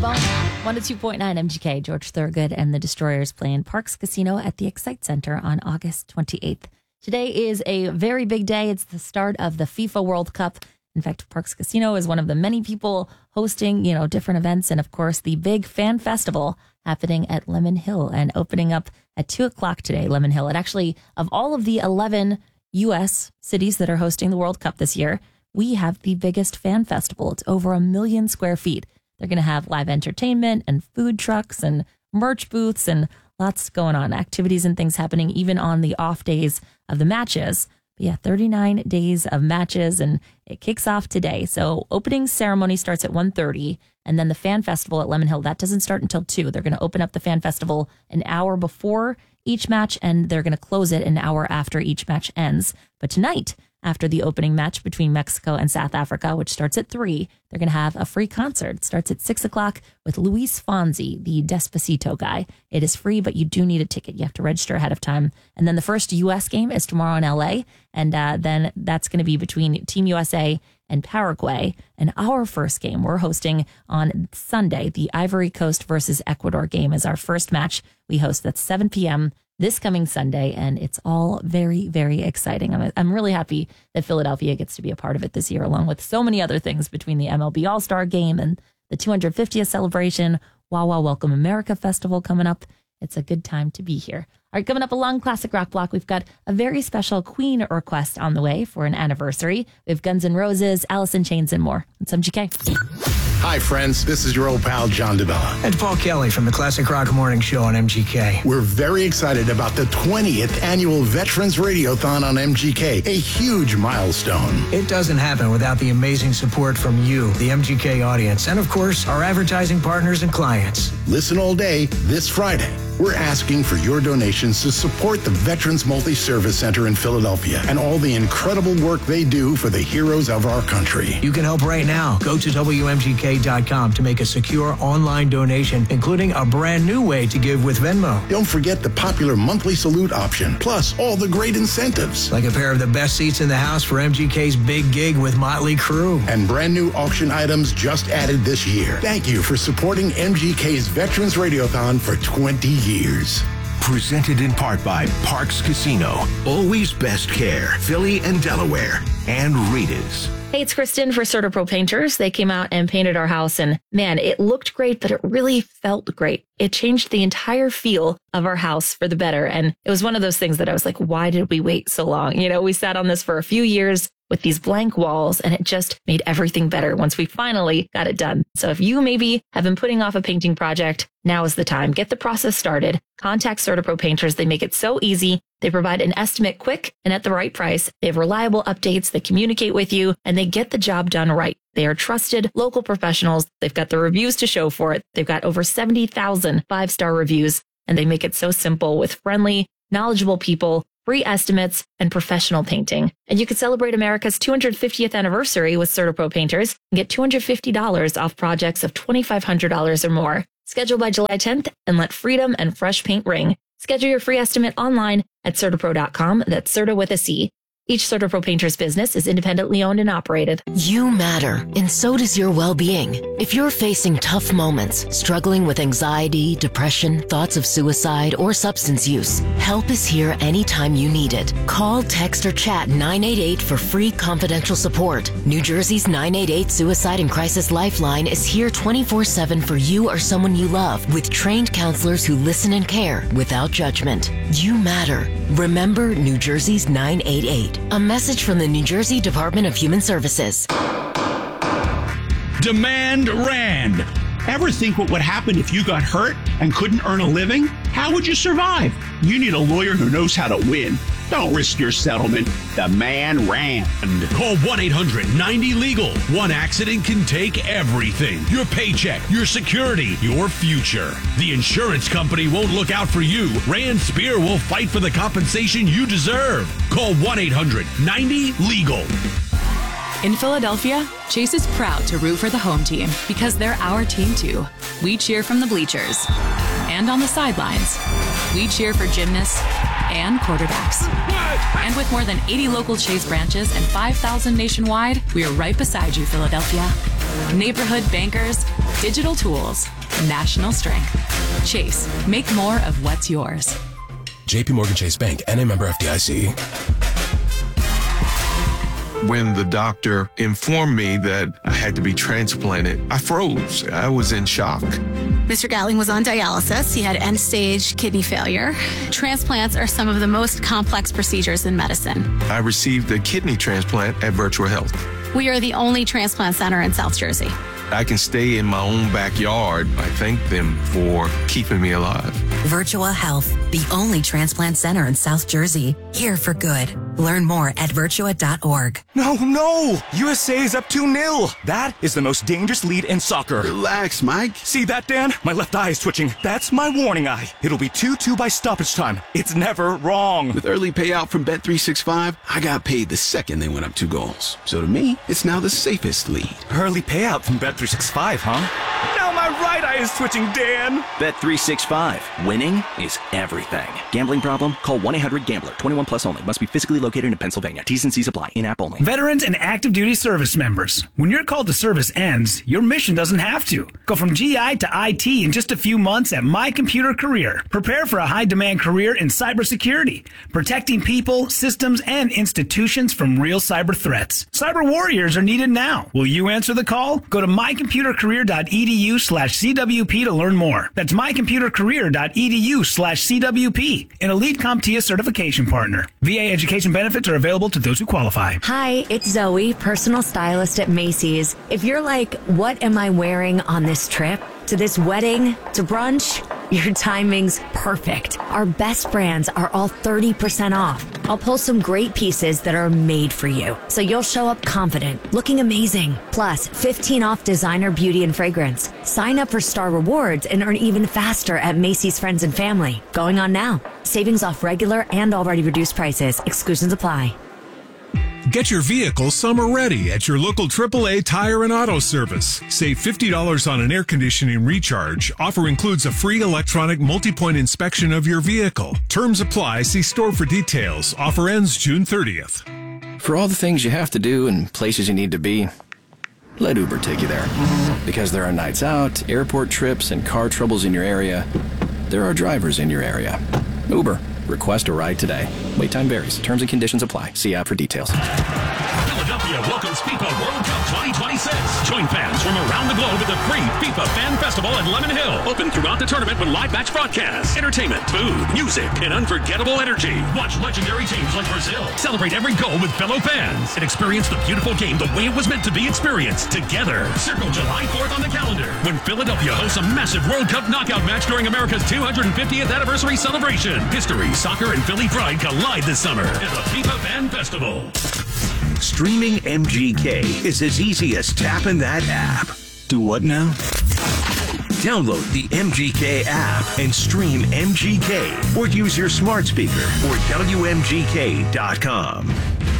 Bone. 102.9 MGK, George Thorogood and the Destroyers playing Parx Casino at the Excite Center on August 28th. Today is a very big day. It's the start of the FIFA World Cup. In fact, Parx Casino is one of the many people hosting, different events. And of course, the big fan festival happening at Lemon Hill and opening up at 2 o'clock today, Lemon Hill. It actually, of all of the 11 U.S. cities that are hosting the World Cup this year, we have the biggest fan festival. It's over 1 million square feet. They're going to have live entertainment and food trucks and merch booths and lots going on, activities and things happening even on the off days of the matches. But yeah, 39 days of matches, and it kicks off today. So opening ceremony starts at 1:30, and then the fan festival at Lemon Hill, that doesn't start until 2. They're going to open up the fan festival an hour before each match, and they're going to close it an hour after each match ends. But tonight, after the opening match between Mexico and South Africa, which starts at 3, they're going to have a free concert. It starts at 6 o'clock with Luis Fonsi, the Despacito guy. It is free, but you do need a ticket. You have to register ahead of time. And then the first U.S. game is tomorrow in L.A., and then that's going to be between Team USA and Paraguay. And our first game we're hosting on Sunday, the Ivory Coast versus Ecuador game is our first match we host. That's 7 p.m. this coming Sunday, and it's all very, very exciting. I'm really happy that Philadelphia gets to be a part of it this year, along with so many other things between the MLB All-Star Game and the 250th celebration, Wawa Welcome America Festival coming up. It's a good time to be here. All right, coming up along Classic Rock Block, we've got a very special Queen request on the way for an anniversary. We have Guns N' Roses, Alice in Chains, and more. It's MGK. Hi, friends. This is your old pal, John DeBella. And Paul Kelly from the Classic Rock Morning Show on MGK. We're very excited about the 20th annual Veterans Radiothon on MGK, a huge milestone. It doesn't happen without the amazing support from you, the MGK audience, and of course, our advertising partners and clients. Listen all day this Friday. We're asking for your donations to support the Veterans Multi-Service Center in Philadelphia and all the incredible work they do for the heroes of our country. You can help right now. Go to WMGK.com to make a secure online donation, including a brand new way to give with Venmo. Don't forget the popular monthly salute option, plus all the great incentives. Like a pair of the best seats in the house for MGK's big gig with Motley Crue. And brand new auction items just added this year. Thank you for supporting MGK's Veterans Radiothon for 20 years. Presented in part by Parx Casino, Always Best Care, Philly and Delaware, and Rita's. Hey, it's Kristen for CertaPro Painters. They came out and painted our house, and man, it looked great, but it really felt great. It changed the entire feel of our house for the better. And it was one of those things that I was like, why did we wait so long? We sat on this for a few years with these blank walls, and it just made everything better once we finally got it done. So if you maybe have been putting off a painting project, now is the time. Get the process started. Contact CertaPro Painters. They make it so easy. They provide an estimate quick and at the right price. They have reliable updates. They communicate with you, and they get the job done right. They are trusted local professionals. They've got the reviews to show for it. They've got over 70,000 5-star reviews, and they make it so simple with friendly, knowledgeable people, free estimates, and professional painting. And you can celebrate America's 250th anniversary with CertaPro Painters and get $250 off projects of $2,500 or more. Schedule by July 10th and let freedom and fresh paint ring. Schedule your free estimate online at CertaPro.com. That's Certa with a C. Each CertaPro Painters business is independently owned and operated. You matter, and so does your well-being. If you're facing tough moments, struggling with anxiety, depression, thoughts of suicide, or substance use, help is here anytime you need it. Call, text, or chat 988 for free confidential support. New Jersey's 988 Suicide and Crisis Lifeline is here 24/7 for you or someone you love, with trained counselors who listen and care without judgment. You matter. Remember New Jersey's 988. A message from the New Jersey Department of Human Services. Demand Rand. Ever think what would happen if you got hurt and couldn't earn a living? How would you survive? You need a lawyer who knows how to win. Don't risk your settlement. Demand Rand. Call 1-800-90-LEGAL. One accident can take everything. Your paycheck, your security, your future. The insurance company won't look out for you. Rand Spear will fight for the compensation you deserve. Call 1-800-90-LEGAL. In Philadelphia, Chase is proud to root for the home team because they're our team too. We cheer from the bleachers and on the sidelines. We cheer for gymnasts and quarterbacks. And with more than 80 local Chase branches and 5,000 nationwide, we are right beside you, Philadelphia. Neighborhood bankers, Digital tools, national strength. Chase, make more of what's yours. JP Morgan Chase Bank, NA member FDIC. When the doctor informed me that I had to be transplanted, I froze. I was in shock. Mr. Gatling was on dialysis. He had end-stage kidney failure. Transplants are some of the most complex procedures in medicine. I received a kidney transplant at Virtua Health. We are the only transplant center in South Jersey. I can stay in my own backyard. I thank them for keeping me alive. Virtua Health, the only transplant center in South Jersey. Here for good. Learn more at virtua.org. No! USA is up 2-0. That is the most dangerous lead in soccer. Relax, Mike. See that, Dan? My left eye is twitching. That's my warning eye. It'll be 2-2 by stoppage time. It's never wrong. With early payout from Bet365, I got paid the second they went up 2 goals. So to me, it's now the safest lead. Early payout from Bet365, huh? Now my right eye is twitching, Dan. Bet365. Winning is everything. Gambling problem? Call 1-800-GAMBLER. 21 plus only. Must be physically located in Pennsylvania. T's and C's apply. In-app only. Veterans and active duty service members. When your call to service ends, your mission doesn't have to. Go from GI to IT in just a few months at My Computer Career. Prepare for a high-demand career in cybersecurity, protecting people, systems, and institutions from real cyber threats. Cyber warriors are needed now. Will you answer the call? Go to mycomputercareer.edu/CWP to learn more. That's mycomputercareer.edu/CWP, an elite CompTIA certification partner. VA education benefits are available to those who qualify. Hi, it's Zoe, personal stylist at Macy's. If you're like, what am I wearing on this trip? To this wedding? To brunch? Your timing's perfect. Our best brands are all 30% off. I'll pull some great pieces that are made for you, so you'll show up confident, looking amazing. Plus, 15 off designer beauty and fragrance. Sign up for Star Rewards and earn even faster at Macy's Friends and Family. Going on now. Savings off regular and already reduced prices. Exclusions apply. Get your vehicle summer ready at your local AAA Tire and Auto Service. Save $50 on an air conditioning recharge. Offer includes a free electronic multi-point inspection of your vehicle. Terms apply. See store for details. Offer ends June 30th. For all the things you have to do and places you need to be, let Uber take you there. Because there are nights out, airport trips, and car troubles in your area, there are drivers in your area. Uber. Request a ride today. Wait time varies. Terms and conditions apply. See app for details. Philadelphia welcomes FIFA World Cup 2026. Join fans from around the globe at the free FIFA Fan Festival at Lemon Hill. Open throughout the tournament with live match broadcasts, entertainment, food, music, and unforgettable energy. Watch legendary teams like Brazil celebrate every goal with fellow fans and experience the beautiful game the way it was meant to be experienced together. Circle July 4th on the calendar when Philadelphia hosts a massive World Cup knockout match during America's 250th anniversary celebration. History, soccer, and Philly pride collide this summer at the FIFA Fan Festival. Streaming MGK is as easy as tapping that app. Do what now? Download the MGK app and stream MGK or use your smart speaker or WMGK.com.